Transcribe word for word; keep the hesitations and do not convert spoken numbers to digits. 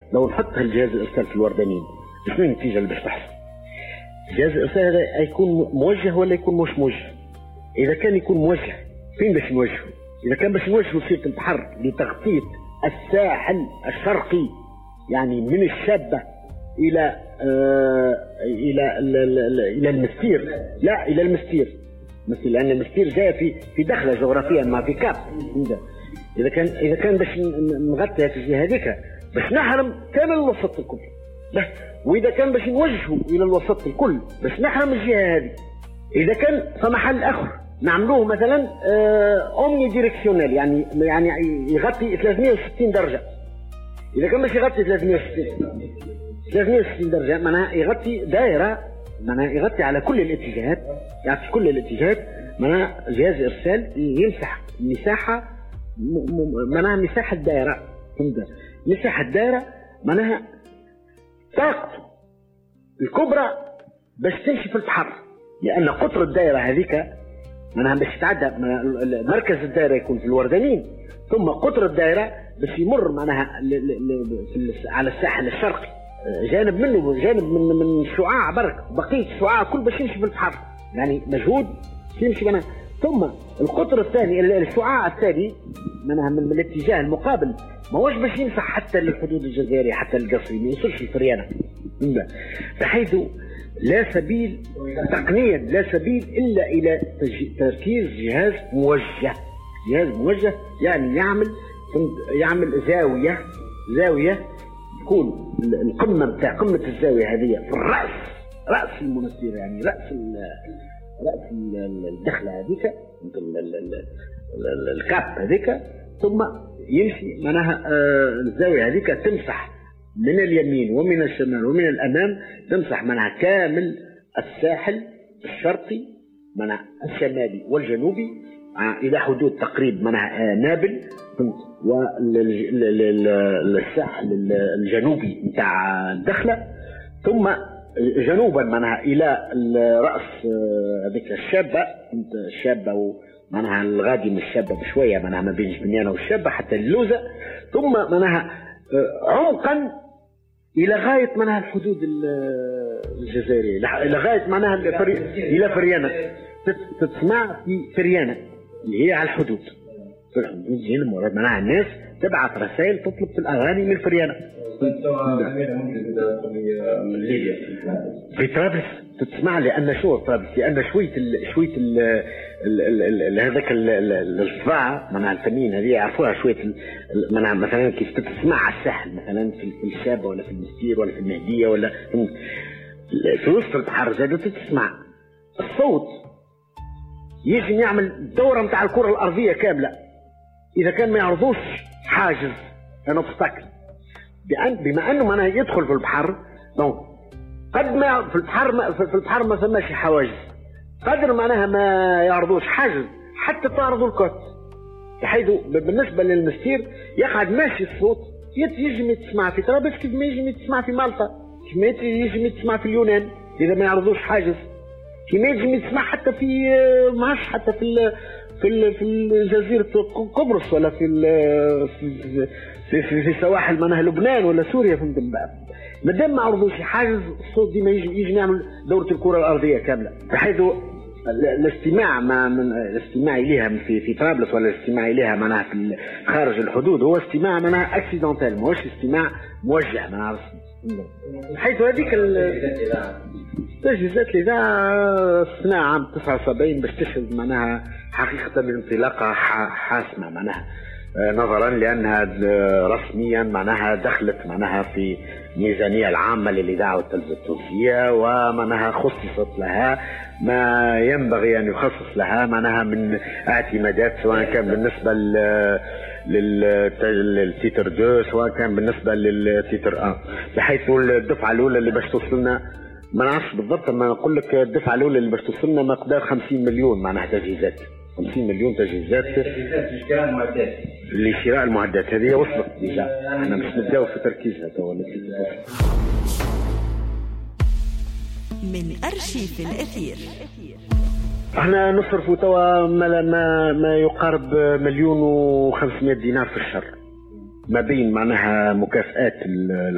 لو نحط الجهاز الارسال في الوردانيين شنو النتيجه اللي باش تحصل؟ جهاز الارسال هذا يكون موجه ولا يكون مش موجه؟ اذا كان يكون موجه فين باش نوجهه؟ اذا كان باش نوجهه في البحر لتغطيه الساحل الشرقي، يعني من الشابه الى آه الى الى المستير، لا الى المستير، مثل لان المستير جايه في في دخله جغرافيا ما في كاب. اذا كان اذا كان باش نغطي هذه الجهه هذيك باش نحرم كامل الوسط الكل، واذا كان باش نوجهه الى الوسط الكل باش نحرم الجهه هذه. اذا كان فمحل اخر نعملوه مثلا اومني ديريكسيونيل، يعني يعني يغطي ثلاثمئة وستين درجه. اذا كان باش يغطي ثلاثمئة وستين درجه معناها يغطي دائره، معناها يغطي على كل الاتجاهات، يعطي كل الاتجاهات. معناها جهاز ارسال يمسح مساحه، معناها مساحه دائره، فهمت؟ مساحه دائره معناها طاقته الكبرى باش تمشي في البحر، لان قطر الدائره هذيك معناها باش تتعدى مركز الدائره يكون في الوردانيين، ثم قطر الدائره باش يمر معناها على الساحل الشرقي جانب منه، جانب من من الشعاع برك، بقيه الشعاع كل باش يمشي في البحر، يعني مجهود يمشي معناها. ثم القطر الثاني الشعاع الثاني معناها من الاتجاه المقابل ما هوش باش يمسح حتى للحدود الجزائريه، حتى القصري ما يوصلش الفريانه، بحيث لا سبيل تقنيا لا سبيل الا الى تركيز جهاز موجه. جهاز موجه يعني يعمل يعمل زاويه زاويه تكون القمه بتاع قمه الزاويه هذه في الراس، راس المنسير، يعني راس راس الدخله هذيك الكاب هذيك، ثم يمشي معناها الزاويه هذيك تمسح من اليمين ومن الشمال ومن الامام، تمسح معناها كامل الساحل الشرقي معناها الشمالي والجنوبي الى حدود تقريب معناها نابل والساحل الجنوبي نتاع الدخله، ثم جنوبا معناها الى راس هذيك الشابه الشابه معناها الغادي من الشابه بشويه معناها ما بين جبنيانه والشابه حتى اللوزه، ثم معناها عمقا الى غايه معناها الحدود الجزائريه، الى غايه معناها الى فريانه، تسمع في فريانه اللي هي على الحدود. في الحدود هنا معناها الناس تبعث رسائل تطلب في الاغاني من فريانه. في طرابلس تسمع، لان شو طرابلس؟ لان شويه ال شويه ال هذاك الصباعه معناها الفنيين هذه يعرفوها شويه معناها مثلا كيف تسمع على الساحل مثلا في الشابه ولا في المستير ولا في المهديه ولا في وسط البحر زاد تسمع الصوت يجي يعمل الدوره نتاع الكره الارضيه كامله. اذا كان ما يعرضوش حاجز انا obstacle، بما انه معناها يدخل في البحر دونك قد ما في البحر ما في البحر ما ثماش حواجز، قدر معناها ما يعرضوش حاجز حتى تعرضوا الكوت، بحيث بالنسبه للمستير يقعد ماشي الصوت يجي تسمع في طرابلس كيف ما يجي تسمع في مالطا، كيف ما يجي تسمع في اليونان اذا ما يعرضوش حاجز، كيف ما يجي تسمع حتى في ماش حتى في في في جزيره قبرص ولا في في في, في سواحل معناها لبنان ولا سوريا، فهمت؟ ما دام ما عرضوش حاجز الصوت ديما يجي يجي نعمل دوره الكره الارضيه كامله، بحيث الاستماع مع من الاستماع اليها في في طرابلس ولا الاستماع اليها معناها في خارج الحدود هو استماع معناها اكسيدونتال، ماهوش استماع موجه معناها، بحيث هذيك تجهيزات الاذاعه الصناعه عام تسعة وسبعين باش تشهد معناها حقيقه انطلاقه حاسمه معناها نظرا لانها رسميا معناها دخلت معناها في الميزانيه العامه للاذاعه والتلفزيون التونسيه، ومعناها خصصت لها ما ينبغي ان يخصص لها معناها من اعتمادات، سواء كان بالنسبه للتيتر اثنين سواء كان بالنسبه للتيتر واحد، بحيث الدفعه الاولى اللي باش توصلنا ما نعرفش بالضبط، ما نقول لك الدفعه الاولى اللي باش توصلنا مقدار خمسين مليون معناها تجهيزات، خمسين مليون تجهيزات لشراء المعدات لشراء المعدات هذه وصلت ديجا، احنا مش نبداو في تركيزها تو. من أرشيف الأثير احنا نصرفوا توا ما, ما, ما يقارب مليون وخمسمائة دينار في الشهر، ما بين معناها مكافآت